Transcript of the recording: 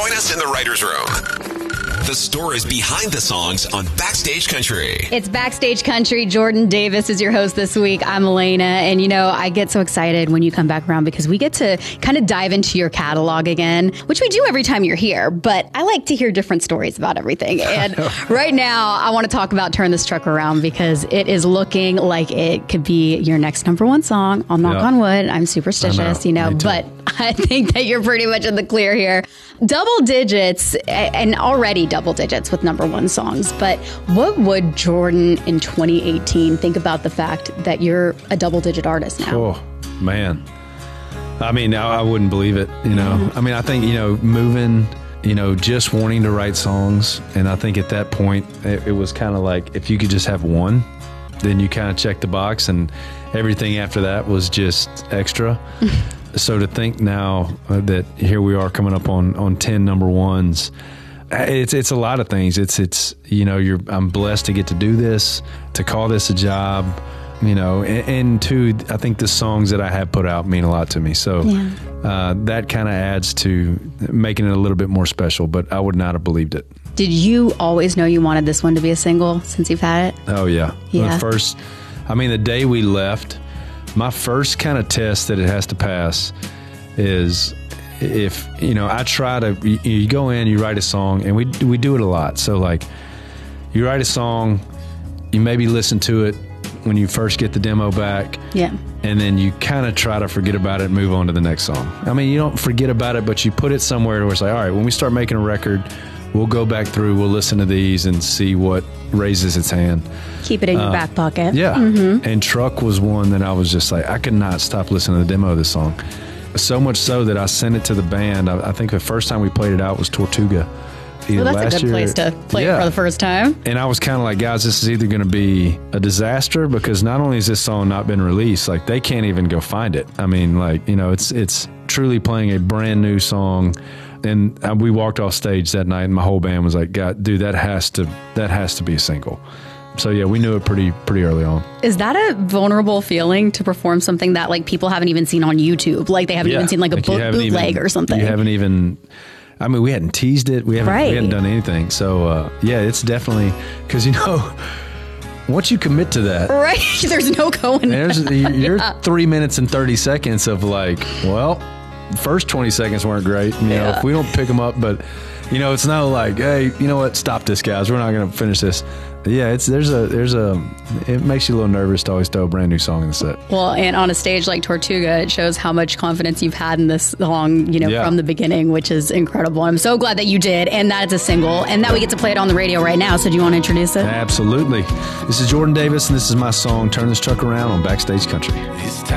Join us in the writer's room. The stories behind the songs on Backstage Country. It's Backstage Country. Jordan Davis is your host this week. I'm Elena. And, you know, I get so excited when you come back around because we get to kind of dive into your catalog again, which we do every time you're here. But I like to hear different stories about everything. And right now, I want to talk about Turn This Truck Around because it is looking like it could be your next number one song. I'll knock on wood. I'm superstitious, but I think that you're pretty much in the clear here. Double digits, and already double digits with number one songs. But what would Jordan in 2018 think about the fact that you're a double digit artist now? Oh, man. I mean, I wouldn't believe it, you know. I mean, I think, moving, just wanting to write songs. And I think at that point, it was kind of like if you could just have one, then you kind of check the box and everything after that was just extra. So to think now that here we are coming up on 10 number ones, it's a lot of things. I'm blessed to get to do this, to call this a job, and two, I think the songs that I have put out mean a lot to me. So that kind of adds to making it a little bit more special, but I would not have believed it. Did you always know you wanted this one to be a single since you've had it? Oh, yeah. The day we left, my first kind of test that it has to pass is if, I try to, you go in, you write a song, and we do it a lot. So, like, you write a song, you maybe listen to it when you first get the demo back. Yeah. And then you kind of try to forget about it and move on to the next song. I mean, you don't forget about it, but you put it somewhere where it's like, all right, when we start making a record, we'll go back through, we'll listen to these and see what raises its hand. Keep it in your back pocket. Yeah. Mm-hmm. And Truck was one that I was just like, I could not stop listening to the demo of this song. So much so that I sent it to the band. I think the first time we played it out was Tortuga. Well, that's a good place to play it for the first time. And I was kind of like, guys, this is either going to be a disaster because not only has this song not been released, like they can't even go find it. I mean, it's truly playing a brand new song. And we walked off stage that night, and my whole band was like, "God, dude, that has to be a single." So yeah, we knew it pretty early on. Is that a vulnerable feeling to perform something that like people haven't even seen on YouTube? Like they haven't even seen like a bootleg or something. You haven't even. I mean, we hadn't teased it. We hadn't done anything. So it's definitely because once you commit to that, right? There's no going. You're 3 minutes and 30 seconds of like, well. First 20 seconds weren't great. If we don't pick them up, but it's not like, hey, you know what? Stop this, guys. We're not going to finish this. But yeah, it makes you a little nervous to always throw a brand new song in the set. Well, and on a stage like Tortuga, it shows how much confidence you've had in this song, from the beginning, which is incredible. I'm so glad that you did, and that it's a single, and that we get to play it on the radio right now. So do you want to introduce it? Absolutely. This is Jordan Davis, and this is my song, Turn This Truck Around on Backstage Country.